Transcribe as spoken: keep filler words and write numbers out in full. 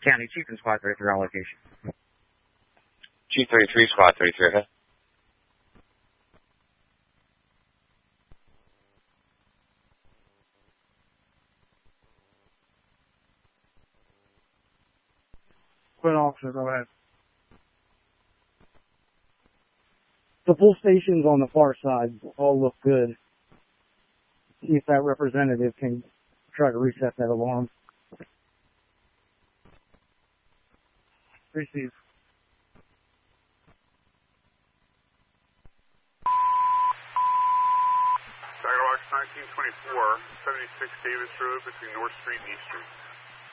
County Chief and Squad thirty-three on location. Chief thirty-three, Squad thirty-three, okay. Quit, officer, go ahead. The full stations on the far side all look good. See if that representative can try to reset that alarm. Receive. Tiger Box nineteen twenty-four, seventy-six Davis Road between North Street and East Street.